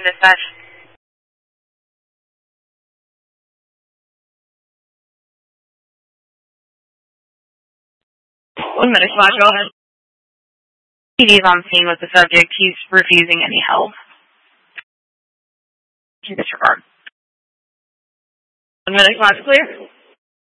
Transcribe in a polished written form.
from dispatch. One minute, Squad, go ahead. PD is on scene with the subject. He's refusing any help. Disregard. 1 minute, Squad, clear.